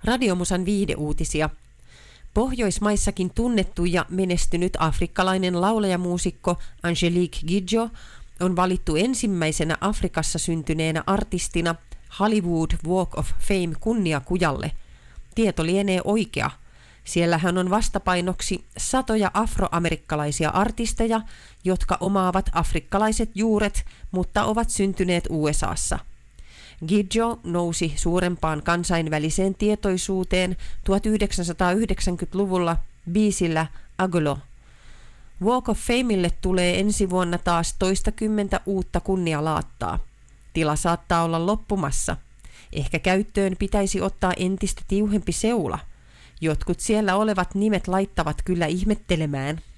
Radiomusan viihdeuutisia. Pohjoismaissakin tunnettu ja menestynyt afrikkalainen laulajamuusikko Angelique Kidjo on valittu ensimmäisenä Afrikassa syntyneenä artistina Hollywood Walk of Fame kunniakujalle. Tieto lienee oikea. Siellä hän on vastapainoksi satoja afroamerikkalaisia artisteja, jotka omaavat afrikkalaiset juuret, mutta ovat syntyneet USAssa. Kidjo nousi suurempaan kansainväliseen tietoisuuteen 1990-luvulla biisillä Agolo. Walk of Famelle tulee ensi vuonna taas toistakymmentä uutta kunnialaattaa. Tila saattaa olla loppumassa. Ehkä käyttöön pitäisi ottaa entistä tiuhempi seula. Jotkut siellä olevat nimet laittavat kyllä ihmettelemään.